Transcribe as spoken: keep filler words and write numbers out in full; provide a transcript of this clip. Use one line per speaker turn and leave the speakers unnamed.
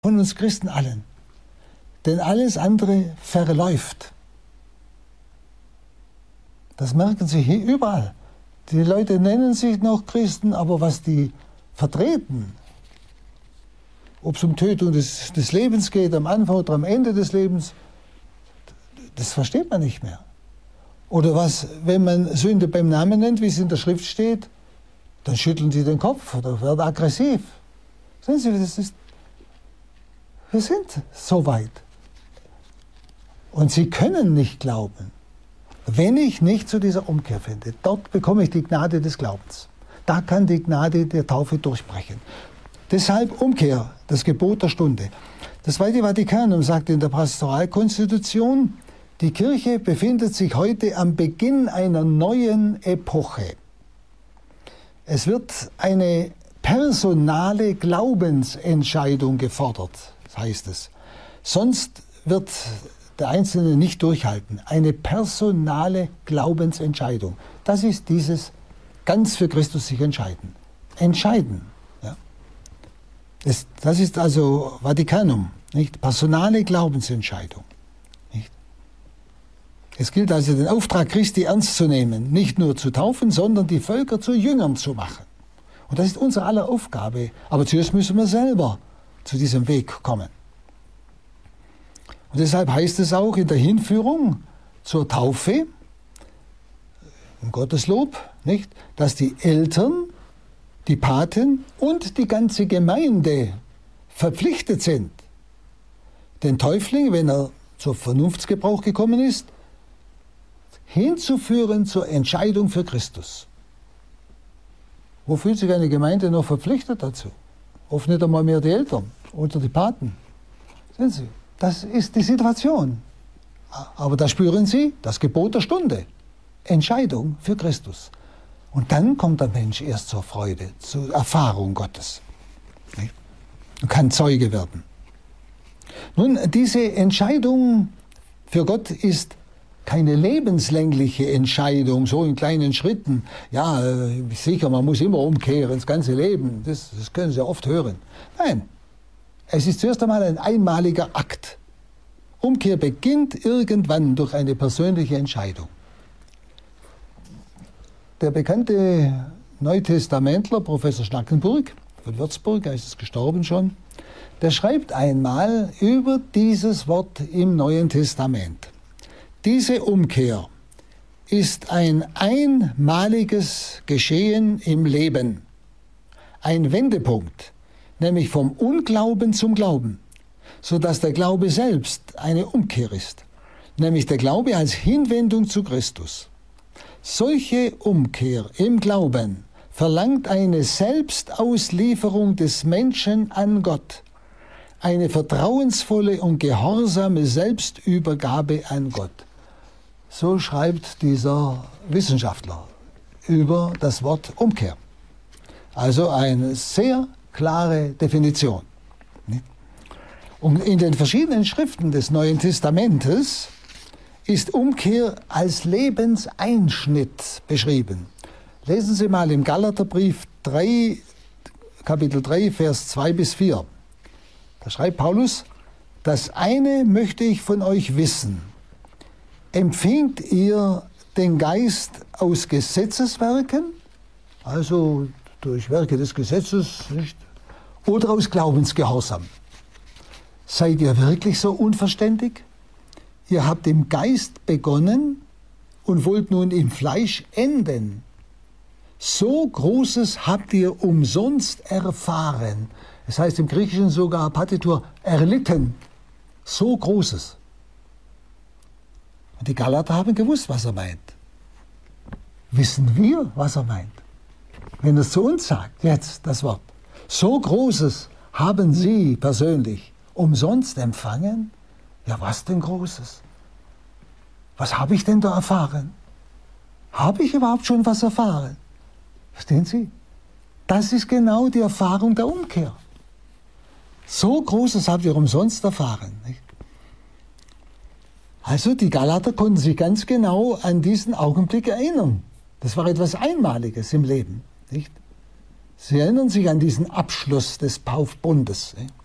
von uns Christen allen. Denn alles andere verläuft. Das merken Sie hier überall. Die Leute nennen sich noch Christen, aber was die vertreten, ob es um Tötung des, des Lebens geht, am Anfang oder am Ende des Lebens, das versteht man nicht mehr. Oder was, wenn man Sünde beim Namen nennt, wie es in der Schrift steht, dann schütteln sie den Kopf oder werden aggressiv. Sehen Sie, das ist, wir sind so weit. Und Sie können nicht glauben, wenn ich nicht zu dieser Umkehr finde. Dort bekomme ich die Gnade des Glaubens. Da kann die Gnade der Taufe durchbrechen. Deshalb Umkehr, das Gebot der Stunde. Das Zweite Vatikanum sagt in der Pastoralkonstitution, die Kirche befindet sich heute am Beginn einer neuen Epoche. Es wird eine personale Glaubensentscheidung gefordert, heißt es. Sonst wird der Einzelne nicht durchhalten. Eine personale Glaubensentscheidung. Das ist dieses ganz für Christus sich entscheiden. Entscheiden. Ja. Das, das ist also Vatikanum, nicht? Personale Glaubensentscheidung. Nicht? Es gilt also, den Auftrag Christi ernst zu nehmen, nicht nur zu taufen, sondern die Völker zu Jüngern zu machen. Und das ist unsere aller Aufgabe. Aber zuerst müssen wir selber zu diesem Weg kommen. Und deshalb heißt es auch in der Hinführung zur Taufe, im Gotteslob, nicht, dass die Eltern, die Paten und die ganze Gemeinde verpflichtet sind, den Täufling, wenn er zur Vernunftsgebrauch gekommen ist, hinzuführen zur Entscheidung für Christus. Wo fühlt sich eine Gemeinde noch verpflichtet dazu? Oft nicht einmal mehr die Eltern oder die Paten. Sehen Sie? Das ist die Situation. Aber da spüren Sie das Gebot der Stunde. Entscheidung für Christus. Und dann kommt der Mensch erst zur Freude, zur Erfahrung Gottes. Und kann Zeuge werden. Nun, diese Entscheidung für Gott ist keine lebenslängliche Entscheidung, so in kleinen Schritten. Ja, sicher, man muss immer umkehren, das ganze Leben. Das, das können Sie oft hören. Nein. Es ist zuerst einmal ein einmaliger Akt. Umkehr beginnt irgendwann durch eine persönliche Entscheidung. Der bekannte Neutestamentler, Professor Schnackenburg von Würzburg, er ist gestorben schon, der schreibt einmal über dieses Wort im Neuen Testament. Diese Umkehr ist ein einmaliges Geschehen im Leben, ein Wendepunkt, nämlich vom Unglauben zum Glauben, sodass der Glaube selbst eine Umkehr ist, nämlich der Glaube als Hinwendung zu Christus. Solche Umkehr im Glauben verlangt eine Selbstauslieferung des Menschen an Gott, eine vertrauensvolle und gehorsame Selbstübergabe an Gott. So schreibt dieser Wissenschaftler über das Wort Umkehr. Also eine sehr klare Definition. Und in den verschiedenen Schriften des Neuen Testamentes ist Umkehr als Lebenseinschnitt beschrieben. Lesen Sie mal im Galaterbrief drei, Kapitel drei, Vers zwei bis vier. Da schreibt Paulus, das eine möchte ich von euch wissen. Empfingt ihr den Geist aus Gesetzeswerken, also durch Werke des Gesetzes, nicht? Oder aus Glaubensgehorsam? Seid ihr wirklich so unverständig? Ihr habt im Geist begonnen und wollt nun im Fleisch enden. So Großes habt ihr umsonst erfahren. Es heißt im Griechischen sogar Partitur erlitten. So Großes. Und die Galater haben gewusst, was er meint. Wissen wir, was er meint? Wenn er es zu uns sagt, jetzt das Wort. So Großes haben Sie persönlich umsonst empfangen? Ja, was denn Großes? Was habe ich denn da erfahren? Habe ich überhaupt schon was erfahren? Verstehen Sie? Das ist genau die Erfahrung der Umkehr. So Großes habt ihr umsonst erfahren. Nicht? Also die Galater konnten sich ganz genau an diesen Augenblick erinnern. Das war etwas Einmaliges im Leben. Nicht? Sie erinnern sich an diesen Abschluss des Taufbundes. Nicht?